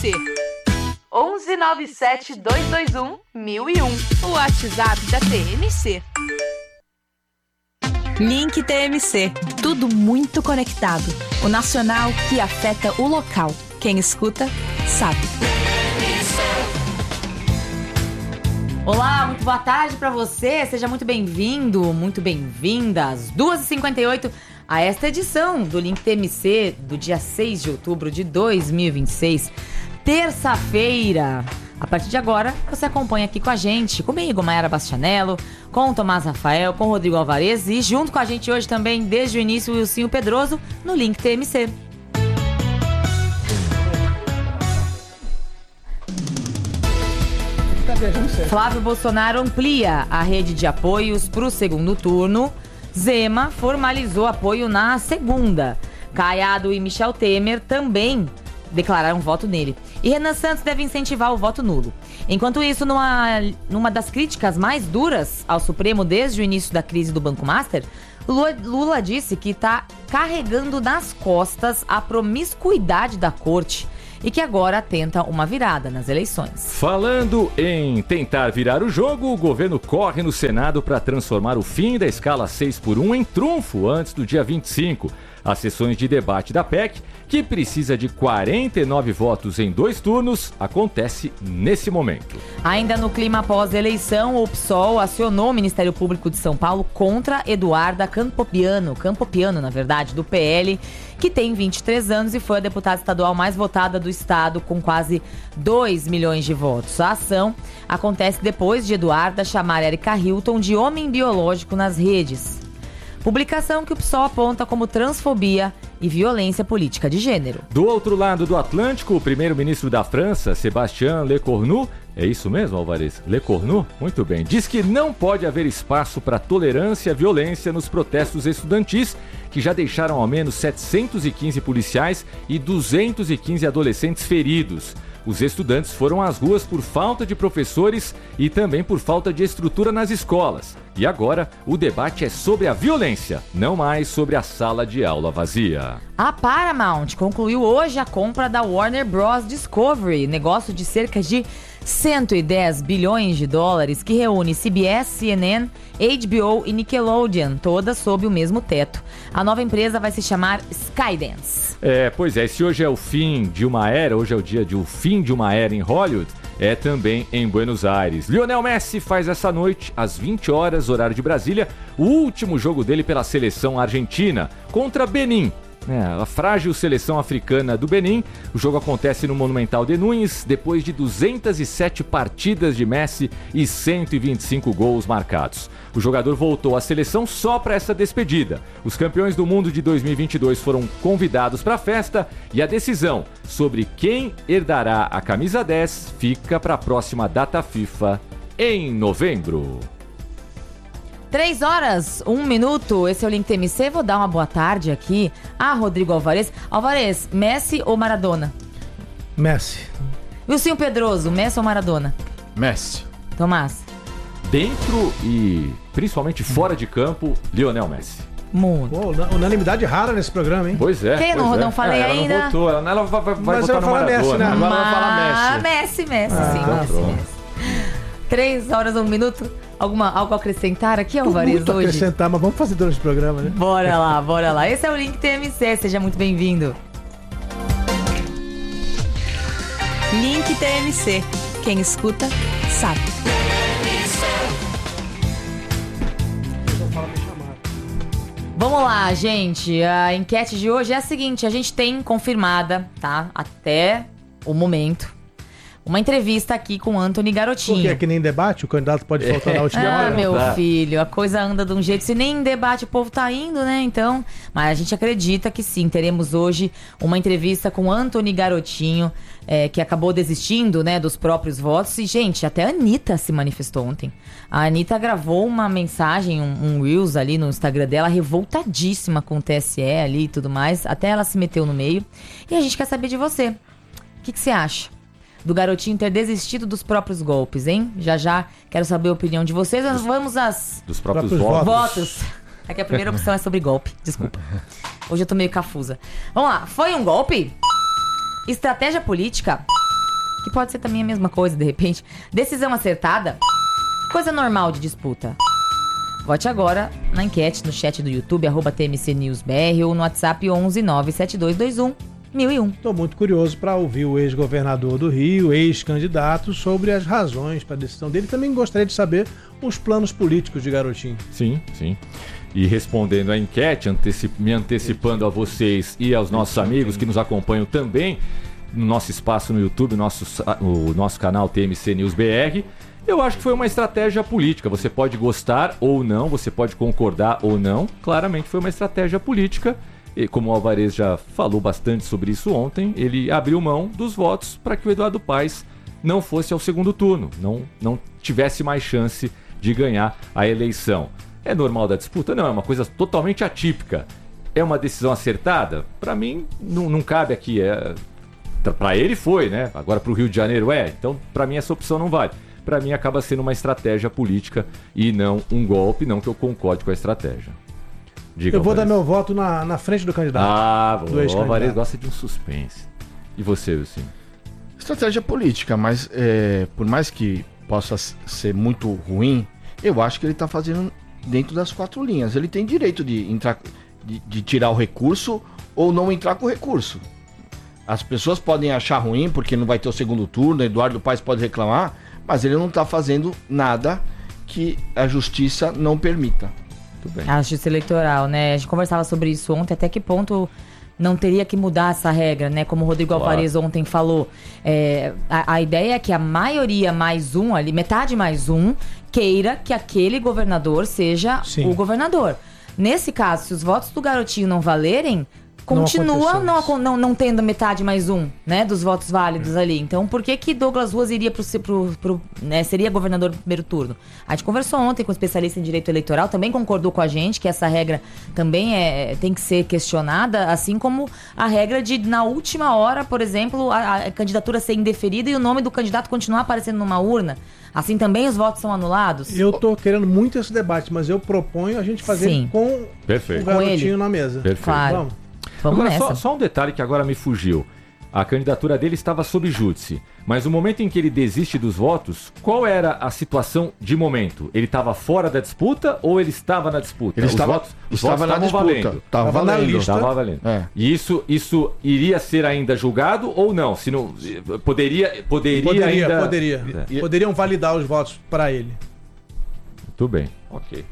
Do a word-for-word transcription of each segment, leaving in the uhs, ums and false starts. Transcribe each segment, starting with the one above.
C. onze nove sete dois dois um mil e um. O WhatsApp da T M C. Link T M C. Tudo muito conectado. O nacional que afeta o local. Quem escuta, sabe. Olá, muito boa tarde pra você. Seja muito bem-vindo, muito bem-vinda às duas e cinquenta e oito a esta edição do Link T M C do dia seis de outubro de dois mil e vinte e seis, terça-feira. A partir de agora, você acompanha aqui com a gente, comigo, Mayara Bastianello, com o Tomás Rafael, com o Rodrigo Alvarez e junto com a gente hoje também, desde o início, o Wilsinho Pedroso, no Link T M C. Flávio Bolsonaro amplia a rede de apoios para o segundo turno. Zema formalizou apoio na segunda. Caiado e Michel Temer também declararam voto nele. E Renan Santos deve incentivar o voto nulo. Enquanto isso, numa, numa das críticas mais duras ao Supremo desde o início da crise do Banco Master, Lula, Lula disse que está carregando nas costas a promiscuidade da corte e que agora tenta uma virada nas eleições. Falando em tentar virar o jogo, o governo corre no Senado para transformar o fim da escala seis por um em trunfo antes do dia vinte e cinco. As sessões de debate da P E C, que precisa de quarenta e nove votos em dois turnos, acontece nesse momento. Ainda no clima pós-eleição, o P SOL acionou o Ministério Público de São Paulo contra Eduarda Campopiano, Campopiano, na verdade, do P L, que tem vinte e três anos e foi a deputada estadual mais votada do estado, com quase dois milhões de votos. A ação acontece depois de Eduarda chamar Erika Hilton de homem biológico nas redes. Publicação que o P SOL aponta como transfobia e violência política de gênero. Do outro lado do Atlântico, o primeiro-ministro da França, Sébastien Lecornu, é isso mesmo, Alvarez? Lecornu? Muito bem. Diz que não pode haver espaço para tolerância à violência nos protestos estudantis, que já deixaram ao menos setecentos e quinze policiais e duzentos e quinze adolescentes feridos. Os estudantes foram às ruas por falta de professores e também por falta de estrutura nas escolas. E agora, o debate é sobre a violência, não mais sobre a sala de aula vazia. A Paramount concluiu hoje a compra da Warner Bros. Discovery, negócio de cerca de cento e dez bilhões de dólares que reúne C B S, C N N, H B O e Nickelodeon, todas sob o mesmo teto. A nova empresa vai se chamar Skydance. É, pois é, se hoje é o fim de uma era, hoje é o dia de o fim de uma era em Hollywood, é também em Buenos Aires. Lionel Messi faz essa noite, às vinte horas, horário de Brasília, o último jogo dele pela seleção argentina, contra Benin. É, a frágil seleção africana do Benin. O jogo acontece no Monumental de Núñez, depois de duzentas e sete partidas de Messi e cento e vinte e cinco gols marcados. O jogador voltou à seleção só para essa despedida. Os campeões do mundo de dois mil e vinte e dois foram convidados para a festa e a decisão sobre quem herdará a camisa dez fica para a próxima data FIFA em novembro. Três horas, um minuto, esse é o Link T M C. Vou dar uma boa tarde aqui a Rodrigo Alvarez. Alvarez, Messi ou Maradona? Messi. Wilsinho Pedroso, Messi ou Maradona? Messi. Tomás? Dentro e principalmente fora de campo, Lionel Messi. Muito. Pô, unanimidade rara nesse programa, hein? Pois é. Quem eu pois não, é. não falei é, ela ainda? Não votou, ela, ela vai, vai, vai Mas votar eu no falo Maradona. Messi, né? Agora vai falar Messi. Messi, Messi, Ah, sim, Messi, pronto. Messi. Três horas, um minuto. Alguma, algo a acrescentar aqui, Alvarez, muito hoje? acrescentar, mas vamos fazer durante o programa, né? Bora lá, bora lá. Esse é o Link T M C, seja muito bem-vindo. Link T M C. Quem escuta, sabe. Vamos lá, gente. A enquete de hoje é a seguinte. A gente tem confirmada, tá? Até o momento, uma entrevista aqui com o Anthony Garotinho. Porque é que nem debate, o candidato pode faltar na última Ah, hora. meu Tá. filho, a coisa anda de um jeito. Se nem em debate o povo tá indo, né? Então, mas a gente acredita que sim. Teremos hoje uma entrevista com Anthony Garotinho, é, que acabou desistindo, né, dos próprios votos. E, gente, até a Anitta se manifestou ontem. A Anitta gravou uma mensagem, um, um Reels ali no Instagram dela, revoltadíssima com o T S E ali e tudo mais. Até ela se meteu no meio. E a gente quer saber de você. O que, que você acha do Garotinho ter desistido dos próprios golpes, hein? Já já quero saber a opinião de vocês. Nós vamos às... Dos próprios, Próprios votos. Votos. Aqui a primeira opção é sobre golpe. Desculpa. Hoje eu tô meio cafusa. Vamos lá. Foi um golpe? Estratégia política? que pode ser também a mesma coisa, de repente. Decisão acertada, coisa normal de disputa. Vote agora na enquete no chat do YouTube, arroba T M C News B R, ou no WhatsApp onze nove sete dois dois um mil e um. Estou muito curioso para ouvir o ex-governador do Rio, ex-candidato, sobre as razões para a decisão dele. Também gostaria de saber os planos políticos de Garotinho. Sim, sim. E respondendo à enquete, anteci- me antecipando a vocês e aos nossos amigos que nos acompanham também no nosso espaço no YouTube, nosso, o nosso canal T M C News B R, eu acho que foi uma estratégia política. Você pode gostar ou não, você pode concordar ou não. Claramente foi uma estratégia política. E como o Alvarez já falou bastante sobre isso ontem, ele abriu mão dos votos para que o Eduardo Paes não fosse ao segundo turno, não, não tivesse mais chance de ganhar a eleição. É normal da disputa? Não, é uma coisa totalmente atípica. É uma decisão acertada? Para mim, não, não cabe aqui. É... Para ele foi, né? Agora para o Rio de Janeiro é. Então, para mim, essa opção não vale. Para mim, acaba sendo uma estratégia política e não um golpe, não que eu concorde com a estratégia. Diga, eu vou Alvarez. dar meu voto na, na frente do candidato. Ah, do o Alvarez gosta de um suspense. E você, Wilson? Estratégia política, mas é, por mais que possa ser muito ruim, eu acho que ele está fazendo dentro das quatro linhas. Ele tem direito de, entrar, de, de tirar o recurso ou não entrar com o recurso. As pessoas podem achar ruim porque não vai ter o segundo turno, Eduardo Paes pode reclamar, mas ele não está fazendo nada que a justiça não permita. Muito bem. A justiça eleitoral, né? A gente conversava sobre isso ontem, até que ponto não teria que mudar essa regra, né? Como o Rodrigo Claro. Alvarez ontem falou. É, a, a ideia é que a maioria mais um, ali, metade mais um, queira que aquele governador seja Sim. o governador. Nesse caso, se os votos do Garotinho não valerem, continua Não não, aconteceu não, não tendo metade mais um, né, dos votos válidos ali. Então, por que que Douglas Ruas iria pro, pro, pro, né, seria governador no primeiro turno? A gente conversou ontem com um especialista em direito eleitoral, também concordou com a gente que essa regra também é, tem que ser questionada, assim como a regra de, na última hora, por exemplo, a, a candidatura ser indeferida e o nome do candidato continuar aparecendo numa urna. Assim também os votos são anulados? Eu tô querendo muito esse debate, mas eu proponho a gente fazer Sim. com Perfeito. o Garotinho Com ele. na mesa. Perfeito. Claro. Vamos. Vamos Agora, nessa. só, só um detalhe que agora me fugiu. A candidatura dele estava sob júdice, mas no momento em que ele desiste dos votos, qual era a situação de momento? Ele estava fora da disputa ou ele estava na disputa? Ele os estava, votos, os estava votos na estavam disputa. valendo. Estava Estava na valendo. lista. Estava valendo. É. E isso, isso iria ser ainda julgado ou não? Se não poderia, poderia, Poderia, ainda... poderia. É. Poderiam validar os votos para ele. Muito bem, ok.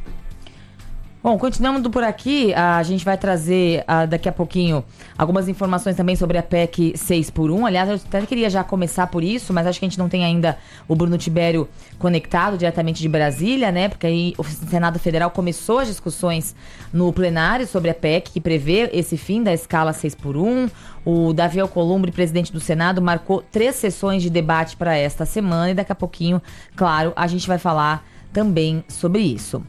Bom, continuando por aqui, a gente vai trazer ah, daqui a pouquinho algumas informações também sobre a P E C seis por um. Aliás, eu até queria já começar por isso, mas acho que a gente não tem ainda o Bruno Tibério conectado diretamente de Brasília, né? Porque aí o Senado Federal começou as discussões no plenário sobre a P E C, que prevê esse fim da escala seis por um. O Davi Alcolumbre, presidente do Senado, marcou três sessões de debate para esta semana e daqui a pouquinho, claro, a gente vai falar também sobre isso.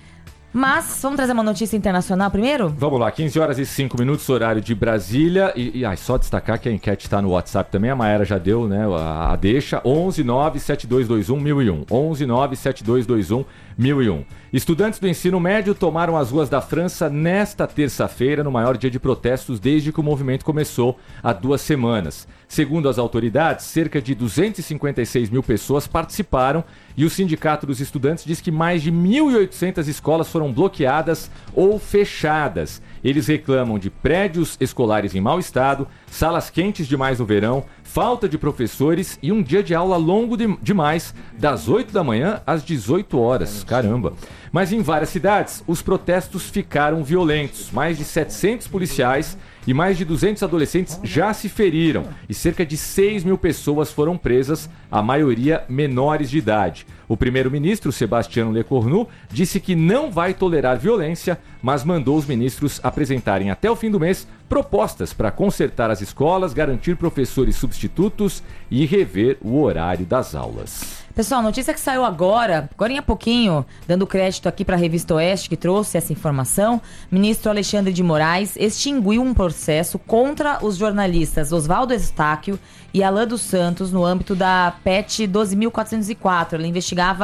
Mas, vamos trazer uma notícia internacional primeiro? Vamos lá, quinze horas e cinco minutos, horário de Brasília. E, e ai, só destacar que a enquete está no WhatsApp também. A Maera já deu, né, a, a deixa. onze nove sete dois dois um mil e um. onze nove sete dois dois um mil e um. Estudantes do ensino médio tomaram as ruas da França nesta terça-feira, no maior dia de protestos desde que o movimento começou há duas semanas. Segundo as autoridades, cerca de duzentas e cinquenta e seis mil pessoas participaram e o Sindicato dos Estudantes diz que mais de mil e oitocentas escolas foram bloqueadas ou fechadas. Eles reclamam de prédios escolares em mau estado, salas quentes demais no verão, falta de professores e um dia de aula longo de, demais, das oito da manhã às dezoito horas. Caramba! Mas em várias cidades, os protestos ficaram violentos. Mais de setecentos policiais e mais de duzentos adolescentes já se feriram e cerca de seis mil pessoas foram presas, a maioria menores de idade. O primeiro-ministro, Sebastião Lecornu, disse que não vai tolerar violência, mas mandou os ministros apresentarem até o fim do mês propostas para consertar as escolas, garantir professores substitutos e rever o horário das aulas. Pessoal, notícia que saiu agora, agora há pouquinho, dando crédito aqui para a Revista Oeste, que trouxe essa informação. Ministro Alexandre de Moraes extinguiu um processo contra os jornalistas Oswaldo Eustáquio e Alain dos Santos no âmbito da P E T doze mil quatrocentos e quatro. Ela investigava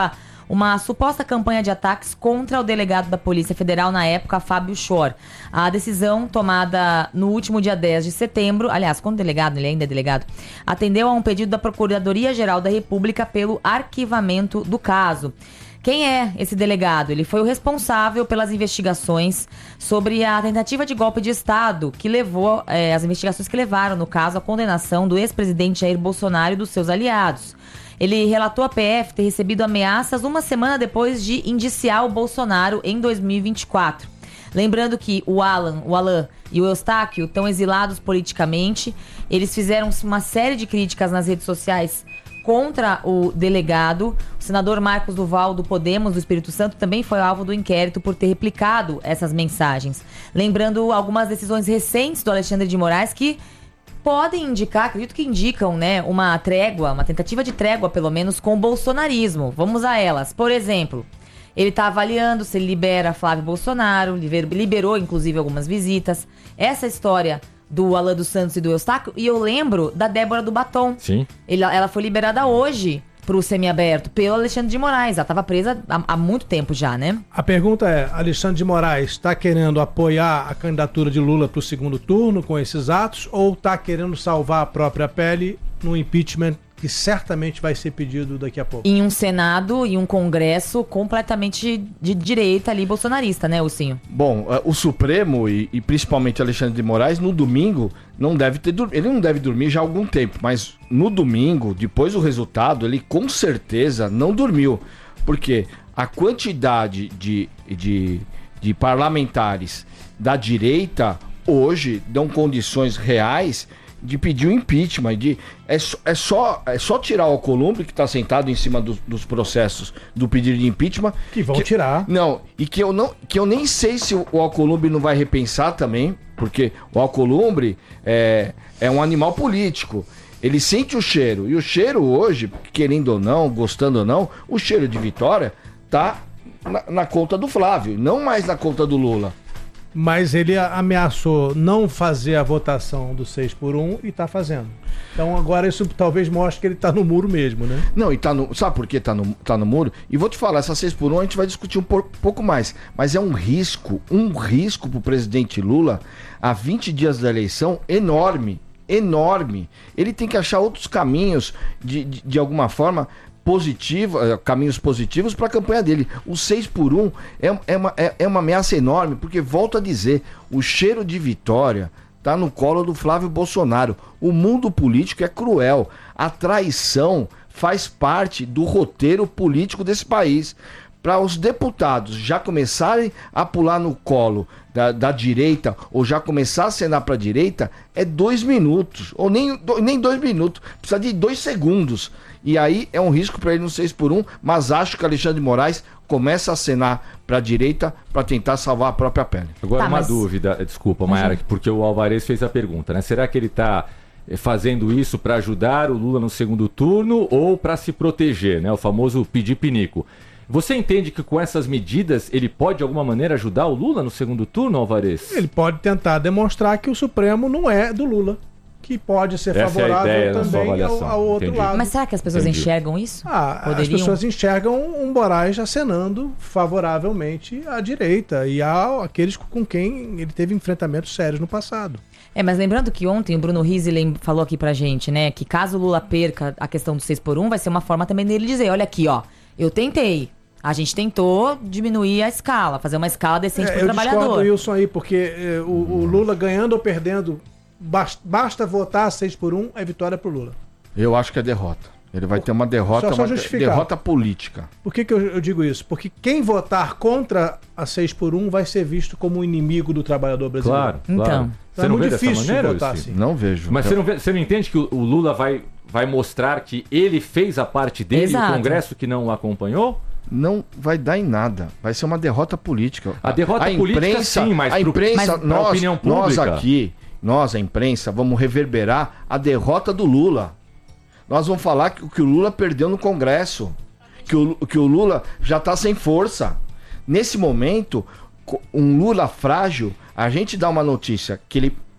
uma suposta campanha de ataques contra o delegado da Polícia Federal na época, Fábio Schor. A decisão tomada no último dia dez de setembro, aliás, quando o delegado, ele ainda é delegado, atendeu a um pedido da Procuradoria-Geral da República pelo arquivamento do caso. Quem é esse delegado? Ele foi o responsável pelas investigações sobre a tentativa de golpe de Estado que levou, é, as investigações que levaram, no caso, à condenação do ex-presidente Jair Bolsonaro e dos seus aliados. Ele relatou à P F ter recebido ameaças uma semana depois de indiciar o Bolsonaro em dois mil e vinte e quatro. Lembrando que o Alan, o Alan e o Eustáquio estão exilados politicamente. Eles fizeram uma série de críticas nas redes sociais contra o delegado. O senador Marcos Duval, do Podemos, do Espírito Santo, também foi alvo do inquérito por ter replicado essas mensagens. Lembrando algumas decisões recentes do Alexandre de Moraes que podem indicar, acredito que indicam, né, uma trégua, uma tentativa de trégua, pelo menos, com o bolsonarismo. Vamos a elas. Por exemplo, ele está avaliando se ele libera Flávio Bolsonaro, liberou, inclusive, algumas visitas. Essa história do Alan dos Santos e do Eustáquio, e eu lembro da Débora do Batom. Sim. Ele, ela foi liberada hoje pro semiaberto pelo Alexandre de Moraes. Ela estava presa há, há muito tempo já, né? A pergunta é, Alexandre de Moraes está querendo apoiar a candidatura de Lula para o segundo turno com esses atos ou está querendo salvar a própria pele no impeachment que certamente vai ser pedido daqui a pouco? Em um Senado e um Congresso completamente de direita ali, bolsonarista, né, Ursinho? Bom, o Supremo e, e principalmente Alexandre de Moraes, no domingo, não deve ter dormido. Ele não deve dormir já há algum tempo, mas no domingo, depois do resultado, ele com certeza não dormiu. Porque a quantidade de, de, de parlamentares da direita hoje dão condições reais de pedir o impeachment, de, é, só, é, só, é só tirar o Alcolumbre, que está sentado em cima do, dos processos do pedido de impeachment. Que vão que, tirar. Não, e que eu, não, que eu nem sei se o, o Alcolumbre não vai repensar também, porque o Alcolumbre é, é um animal político. Ele sente o cheiro, e o cheiro hoje, querendo ou não, gostando ou não, o cheiro de vitória tá na, na conta do Flávio, não mais na conta do Lula. Mas ele ameaçou não fazer a votação do seis por um e tá fazendo. Então agora isso talvez mostre que ele tá no muro mesmo, né? Não, e tá no... Sabe por que tá no, tá no muro? E vou te falar, essa seis por um a gente vai discutir um por, pouco mais. Mas é um risco, um risco pro presidente Lula, a vinte dias da eleição, enorme. Enorme. Ele tem que achar outros caminhos, de, de, de alguma forma... Positiva, caminhos positivos para a campanha dele. O seis por um é, é, uma, é, é uma ameaça enorme, porque, volto a dizer, o cheiro de vitória está no colo do Flávio Bolsonaro. O mundo político é cruel. A traição faz parte do roteiro político desse país. Para os deputados já começarem a pular no colo da, da direita, ou já começar a acenar para a direita, é dois minutos, ou nem, do, nem dois minutos, precisa de dois segundos. E aí é um risco para ele no seis por um, mas acho que Alexandre de Moraes começa a acenar para a direita para tentar salvar a própria pele. Agora tá, uma mas... dúvida, desculpa, Mayara, porque o Alvarez fez a pergunta, né? Será que ele está fazendo isso para ajudar o Lula no segundo turno ou para se proteger, né? O famoso pedir pinico. Você entende que com essas medidas ele pode de alguma maneira ajudar o Lula no segundo turno, Alvarez? Ele pode tentar demonstrar que o Supremo não é do Lula, que pode ser Essa favorável é a ideia também ao, ao outro Entendi. lado. Mas será que as pessoas Entendi. enxergam isso? Ah, Poderiam? As pessoas enxergam um Moraes acenando favoravelmente à direita e a aqueles com quem ele teve enfrentamentos sérios no passado. É, mas lembrando que ontem o Bruno Rizzi falou aqui pra gente, né, que caso o Lula perca a questão do seis por um, vai ser uma forma também dele dizer, olha aqui, ó, eu tentei. A gente tentou diminuir a escala, fazer uma escala decente É, pro eu trabalhador. discordo, Wilson, aí, porque eh, o, o Lula ganhando ou perdendo, basta, basta votar seis por um, é vitória pro Lula. Eu acho que é derrota. Ele vai ter uma derrota, Só- só uma de- justificar. derrota política. Por que, que eu, eu digo isso? Porque quem votar contra a seis por um vai ser visto como um inimigo do trabalhador brasileiro. Claro, Então. claro. Então é muito difícil votar Luci? assim. Não vejo. Mas Eu- você não, vê- você não entende que o, o Lula vai, vai mostrar que ele fez a parte dele Exato. e o Congresso que não o acompanhou? Não vai dar em nada. Vai ser uma derrota política. A derrota política, sim, mas a pro- imprensa, mas pra nós, opinião nós pública. aqui, nós, a imprensa, vamos reverberar a derrota do Lula. Nós vamos falar que, que o Lula perdeu no Congresso. Que o, que o Lula já está sem força. Nesse momento, co- um Lula frágil, a gente dá uma notícia que ele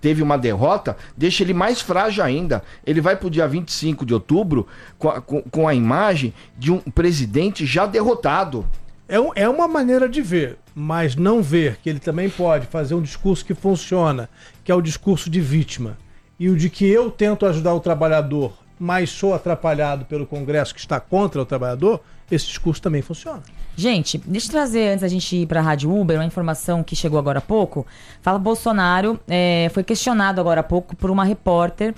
teve uma derrota, deixa ele mais frágil ainda. Ele vai pro dia vinte e cinco de outubro com a, com, com a imagem de um presidente já derrotado. É, um, é uma maneira de ver, mas não ver que ele também pode fazer um discurso que funciona, que é o discurso de vítima, e o de que eu tento ajudar o trabalhador, mas sou atrapalhado pelo Congresso que está contra o trabalhador, esse discurso também funciona. Gente, deixa eu trazer, antes da gente ir para a Rádio Uber, uma informação que chegou agora há pouco. Fala, Bolsonaro é, foi questionado agora há pouco por uma repórter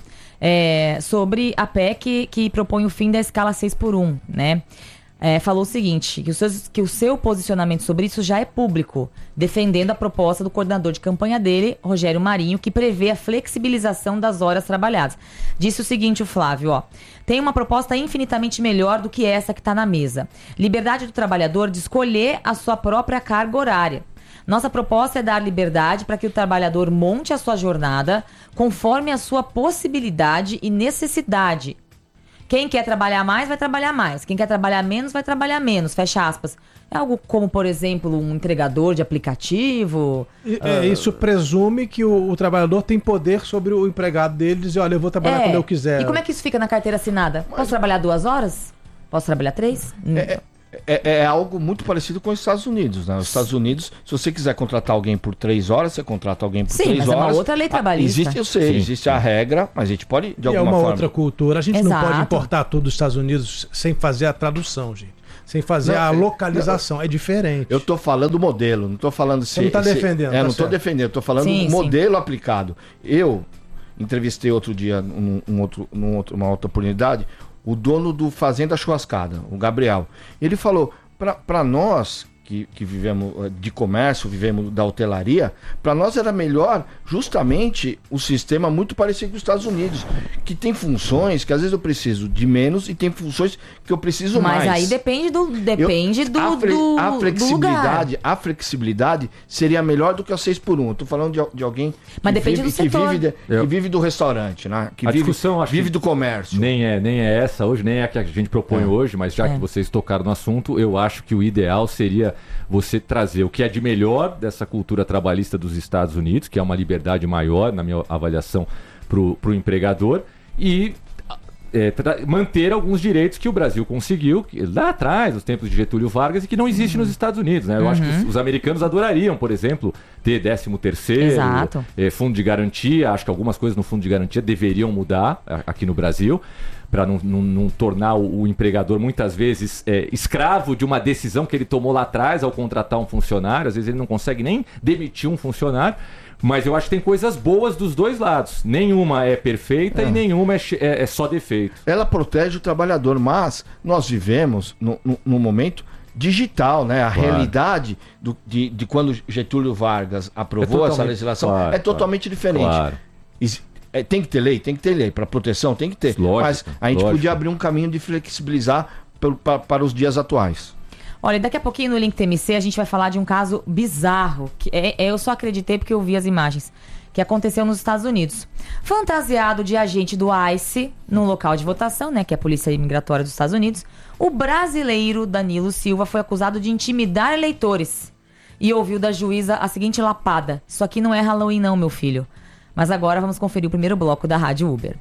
é, sobre a P E C que propõe o fim da escala seis por um, né? É, falou o seguinte, que o, seu, que o seu posicionamento sobre isso já é público, defendendo a proposta do coordenador de campanha dele, Rogério Marinho, que prevê a flexibilização das horas trabalhadas. Disse o seguinte, o Flávio, ó, tem uma proposta infinitamente melhor do que essa que está na mesa. Liberdade do trabalhador de escolher a sua própria carga horária. Nossa proposta é dar liberdade para que o trabalhador monte a sua jornada conforme a sua possibilidade e necessidade. Quem quer trabalhar mais, vai trabalhar mais. Quem quer trabalhar menos, vai trabalhar menos. Fecha aspas. É algo como, por exemplo, um entregador de aplicativo? É, uh... Isso presume que o, o trabalhador tem poder sobre o empregado dele, dizer, olha, eu vou trabalhar é. quando eu quiser. E como é que isso fica na carteira assinada? Posso trabalhar duas horas? Posso trabalhar três? É, é, é algo muito parecido com os Estados Unidos, né? Os Estados Unidos, se você quiser contratar alguém por três horas, você contrata alguém por Sim, três mas horas. É uma outra lei trabalhista. Existe, eu sei, Sim. existe a regra, mas a gente pode, de e alguma é uma forma... outra cultura. A gente Exato. não pode importar tudo dos Estados Unidos sem fazer a tradução, gente. Sem fazer Não, a é- localização. É diferente. Eu tô falando modelo, não tô falando se... Você não tá se- defendendo, É, tá não tô certo. defendendo, eu tô falando Sim, do modelo aplicado. Eu entrevistei outro dia, num, um outro, num outro, uma outra oportunidade, o dono do Fazenda Churrascada, o Gabriel. Ele falou, para nós... Que, que vivemos de comércio, vivemos da hotelaria, para nós era melhor justamente o sistema muito parecido com os Estados Unidos, que tem funções que às vezes eu preciso de menos e tem funções que eu preciso Mas mais. aí depende do depende Eu- do, a, fle- do, a do flexibilidade, lugar. a flexibilidade seria melhor do que a seis por um. Eu tô falando de, de alguém que, Mas depende vive, do que, setor. vive de- que Eu- vive do restaurante, né? Que A vive, discussão, acho vive que do comércio. Nem é, nem é essa hoje, nem é a que a gente propõe É. hoje, mas já É. que vocês tocaram no assunto, eu acho que o ideal seria você trazer o que é de melhor dessa cultura trabalhista dos Estados Unidos, que é uma liberdade maior, na minha avaliação, para o empregador, e é, tra- manter alguns direitos que o Brasil conseguiu que, lá atrás, nos tempos de Getúlio Vargas, e que não existe nos Estados Unidos. Né? Eu acho que os, os americanos adorariam, por exemplo, ter décimo terceiro, Exato. é, fundo de garantia. Acho que algumas coisas no fundo de garantia deveriam mudar a- aqui no Brasil, para não, não, não tornar o, o empregador muitas vezes é, escravo de uma decisão que ele tomou lá atrás ao contratar um funcionário. Às vezes ele não consegue nem demitir um funcionário. Mas eu acho que tem coisas boas dos dois lados. Nenhuma é perfeita É. e nenhuma é, che- é- é só defeito. Ela protege o trabalhador, mas nós vivemos no, no, no momento digital, né? A Claro. realidade do, de, de quando Getúlio Vargas aprovou É essa totalmente- legislação claro, é totalmente diferente. Claro. Is- é, tem que ter lei, tem que ter lei para proteção, tem que ter. Lógico, mas a gente lógico. podia abrir um caminho de flexibilizar pelo- pa- para os dias atuais. Olha, daqui a pouquinho no Link T M C a gente vai falar de um caso bizarro. Que é, é- eu só acreditei porque eu vi as imagens. Que aconteceu nos Estados Unidos. Fantasiado de agente do ICE no local de votação, né? Que é a Polícia Imigratória dos Estados Unidos. O brasileiro Danilo Silva foi acusado de intimidar eleitores. E ouviu da juíza a seguinte lapada: isso aqui não é Halloween não, meu filho. Mas agora vamos conferir o primeiro bloco da Rádio Uber.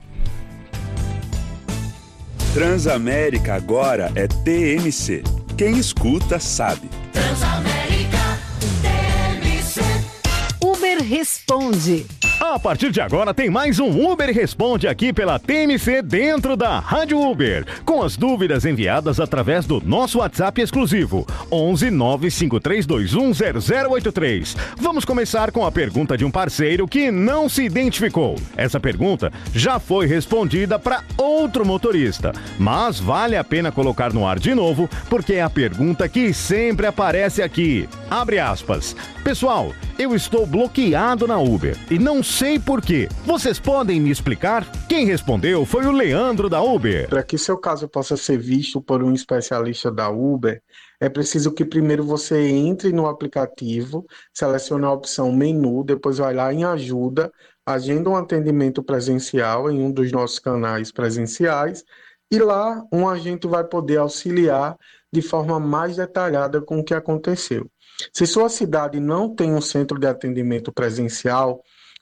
Transamérica agora é T M C. Quem escuta sabe. Uber Responde. A partir de agora tem mais um Uber Responde aqui pela T M C dentro da Rádio Uber, com as dúvidas enviadas através do nosso WhatsApp exclusivo onze nove cinco três dois um zero zero oito três. Vamos começar com a pergunta de um parceiro que não se identificou. Essa pergunta já foi respondida para outro motorista, mas vale a pena colocar no ar de novo porque é a pergunta que sempre aparece aqui. Abre aspas. Pessoal, eu estou bloqueado na Uber e não sei por quê. Vocês podem me explicar? Quem respondeu foi o Leandro da Uber. Para que seu caso possa ser visto por um especialista da Uber, é preciso que primeiro você entre no aplicativo, selecione a opção menu, depois vai lá em ajuda, agenda um atendimento presencial em um dos nossos canais presenciais e lá um agente vai poder auxiliar de forma mais detalhada com o que aconteceu. Se sua cidade não tem um centro de atendimento presencial,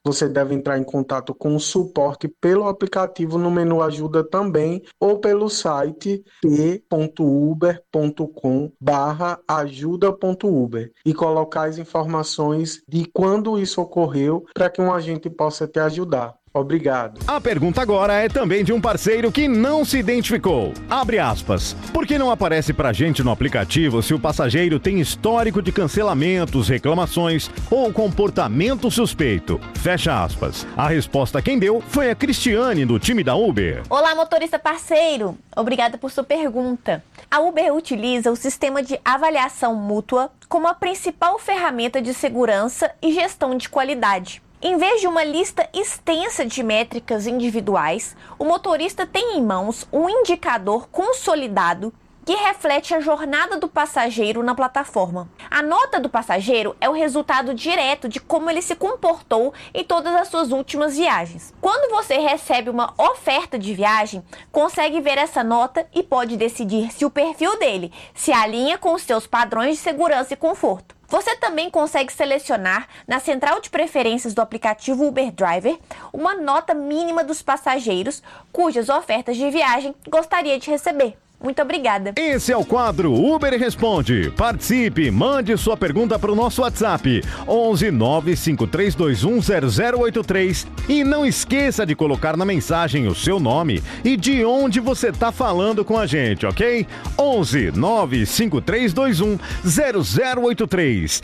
você deve entrar em contato com o suporte pelo aplicativo no menu ajuda também ou pelo site t ponto uber ponto com barra ajuda ponto uber e colocar as informações de quando isso ocorreu para que um agente possa te ajudar. Obrigado. A pergunta agora é também de um parceiro que não se identificou. Abre aspas. Por que não aparece pra gente no aplicativo se o passageiro tem histórico de cancelamentos, reclamações ou comportamento suspeito? Fecha aspas. A resposta quem deu foi a Cristiane, do time da Uber. Olá, motorista parceiro. Obrigada por sua pergunta. A Uber utiliza o sistema de avaliação mútua como a principal ferramenta de segurança e gestão de qualidade. Em vez de uma lista extensa de métricas individuais, o motorista tem em mãos um indicador consolidado que reflete a jornada do passageiro na plataforma. A nota do passageiro é o resultado direto de como ele se comportou em todas as suas últimas viagens. Quando você recebe uma oferta de viagem, consegue ver essa nota e pode decidir se o perfil dele se alinha com os seus padrões de segurança e conforto. Você também consegue selecionar na central de preferências do aplicativo Uber Driver uma nota mínima dos passageiros cujas ofertas de viagem gostaria de receber. Muito obrigada. Esse é o quadro Uber Responde. Participe, mande sua pergunta para o nosso WhatsApp onze nove cinco três dois um zero zero oito três e não esqueça de colocar na mensagem o seu nome e de onde você está falando com a gente, ok? onze nove cinco três dois um zero zero oito três.